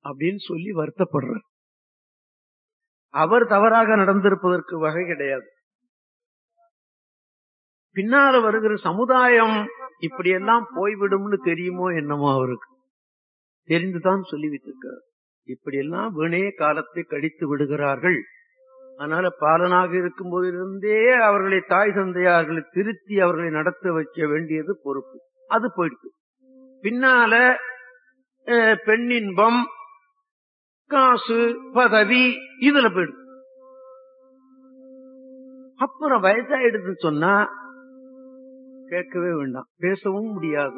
அப்படின்னு சொல்லி வருத்தப்படுறார். அவர் தவறாக நடந்திருப்பதற்கு வகை கிடையாது. பின்னால வருகிற சமுதாயம் இப்படியெல்லாம் போய்விடும்னு தெரியுமோ என்னமோ அவருக்கு தெரிந்துதான் சொல்லி வைத்திருக்கிறார். இப்படியெல்லாம் வீணே காலத்தை கழித்து விடுகிறார்கள். அதனால பாலனாக இருக்கும் போதிலிருந்தே அவர்களை தாய் தந்தையார்களை திருத்தி அவர்களை நடத்த வைக்க வேண்டியது பொறுப்பு. அது போயிடுச்சு. பின்னால பெண்ணின்பம், காசு, பதவி இதுல போயிடுது. அப்புறம் வயசாயிடுதுன்னு சொன்னா கேட்கவே வேண்டாம். பேசவும் முடியாது,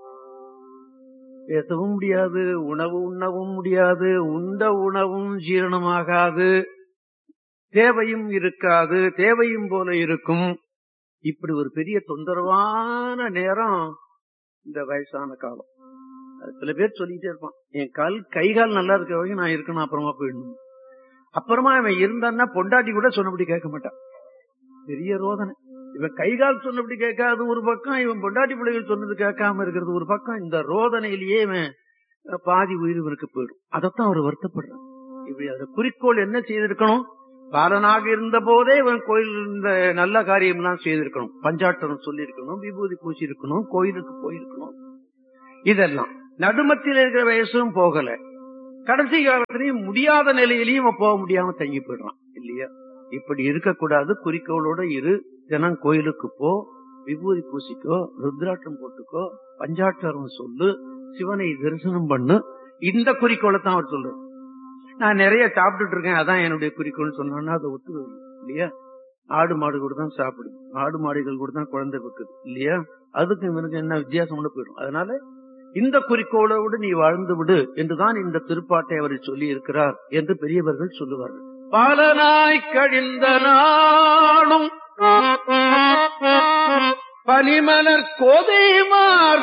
உணவு உண்ணவும் முடியாது, உண்ட உணவும் ஜீரணமாகாது, தேவையும் இருக்காது, தேவையும் போல இருக்கும். இப்படி ஒரு பெரிய தொந்தரவான நேரம் இந்த வயசான காலம். சில பேர் சொல்லிட்டே இருப்பான், என் கைகால் நல்லா இருக்க வரைக்கும் நான் இருக்கணும், அப்புறமா போயிடணும். அப்புறமா இவன் இருந்தான்னா பொண்டாட்டி கூட சொன்னபடி கேட்க மாட்டான். பெரிய ரோதனை. இவன் கைகால் சொன்னபடி கேட்காது ஒரு பக்கம், இவன் பொண்டாட்டி பிள்ளைகள் சொன்னது கேட்காம இருக்கிறது ஒரு பக்கம். இந்த ரோதனையிலேயே இவன் பாதி உயிர் இவனுக்கு போயிடும். அதைத்தான் அவர் வருத்தப்படுறான். இப்படி அந்த குறிக்கோள் என்ன செய்திருக்கணும்? பாலனாக இருந்த போதே இவன் கோயில் இந்த நல்ல காரியம் எல்லாம் செய்திருக்கணும். பஞ்சாட்டம் சொல்லி இருக்கணும், விபூதி பூசி இருக்கணும், கோயிலுக்கு போயிருக்கணும். இதெல்லாம் நடுமத்தில் இருக்கிற வயசும் போகல, கடைசி காலத்திலையும் முடியாத நிலையிலையும் போக முடியாம தங்கி போயிடுறான் இல்லையா? இப்படி இருக்கக்கூடாது. குறிக்கோளோட இரு. தினம் கோயிலுக்கு போ, விபூதி பூசிக்கோ, ருத்ராட்டம் போட்டுக்கோ, பஞ்சாட்சரம் சொல்லு, சிவனை தரிசனம் பண்ணு. இந்த குறிக்கோளை தான் அவர் சொல்றாரு. நான் நிறைய சாப்பிட்டுட்டு இருக்கேன், அதான் என்னுடைய குறிக்கோள் சொன்னா அதை ஒத்து இல்லையா? ஆடு மாடு கூட தான் சாப்பிடுது, ஆடு மாடுகள் கூட தான் குழந்தை பெக்குது இல்லையா? அதுக்கு இவனுக்கு என்ன வித்தியாசம் போயிடும். அதனால இந்த குறிக்கோளோடு நீ வாழ்ந்து விடு என்றுதான் இந்த திருப்பாட்டை அவர் சொல்லி இருக்கிறார் என்று பெரியவர்கள் சொல்லுவார்கள். பாலனாய் கழிந்த நாளும் பனிமலர் கோதைமார்